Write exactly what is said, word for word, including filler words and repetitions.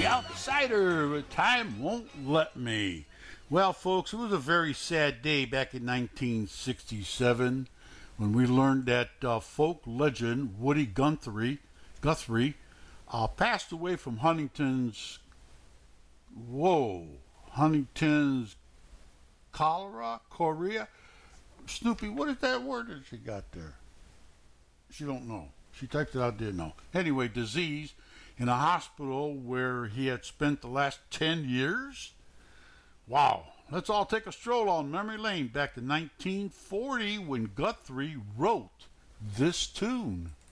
The Outsider with Time Won't Let Me. Well, folks, it was a very sad day back in nineteen sixty-seven when we learned that uh, folk legend Woody Guthrie, Guthrie uh, passed away from Huntington's, whoa, Huntington's cholera, chorea. Snoopy, what is that word that she got there? She don't know. She typed it out, didn't know. Anyway, disease in a hospital where he had spent the last ten years. Wow. Let's all take a stroll on memory lane back to nineteen forty when Guthrie wrote this tune.